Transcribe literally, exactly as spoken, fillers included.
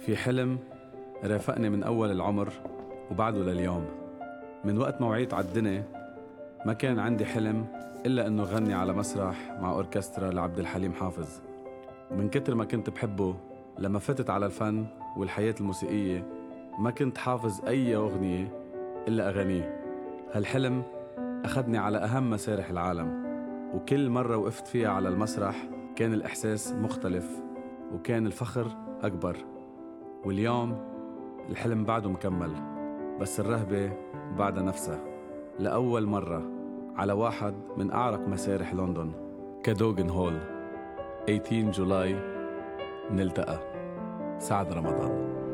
في حلم رافقني من أول العمر وبعده لليوم. من وقت ما وعيت عالدنيا ما كان عندي حلم إلا أنه غني على مسرح مع أوركسترا لعبد الحليم حافظ. ومن كتر ما كنت بحبه لما فتت على الفن والحياة الموسيقية ما كنت حافظ أي أغنية إلا أغانيه. هالحلم أخذني على أهم مسارح العالم، وكل مرة وقفت فيها على المسرح كان الإحساس مختلف وكان الفخر أكبر. واليوم الحلم بعده مكمل، بس الرهبة بعدها نفسها. لأول مرة على واحد من أعرق مسارح لندن، كادوغن هول، ثمانية عشر جولاي، نلتقى. سعد رمضان.